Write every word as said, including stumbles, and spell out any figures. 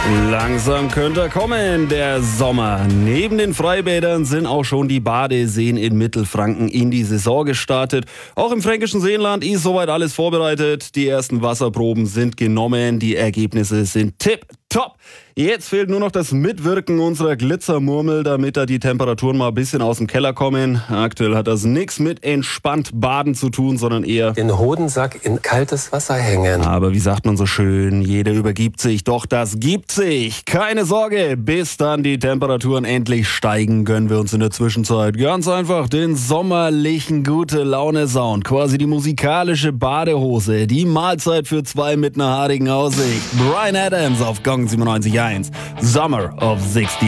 Langsam könnte er kommen, der Sommer. Neben den Freibädern sind auch schon die Badeseen in Mittelfranken in die Saison gestartet. Auch im fränkischen Seenland ist soweit alles vorbereitet. Die ersten Wasserproben sind genommen, die Ergebnisse sind tipptopp. Jetzt fehlt nur noch das Mitwirken unserer Glitzermurmel, damit da die Temperaturen mal ein bisschen aus dem Keller kommen. Aktuell hat das nichts mit entspannt baden zu tun, sondern eher den Hodensack in kaltes Wasser hängen. Aber wie sagt man so schön, jeder übergibt sich, doch das gibt sich. Keine Sorge, bis dann die Temperaturen endlich steigen, gönnen wir uns in der Zwischenzeit ganz einfach den sommerlichen Gute-Laune-Sound, quasi die musikalische Badehose, die Mahlzeit für zwei mit einer haarigen Aussicht. Bryan Adams auf Gong siebenundneunzig Komma eins, Summer of sixty.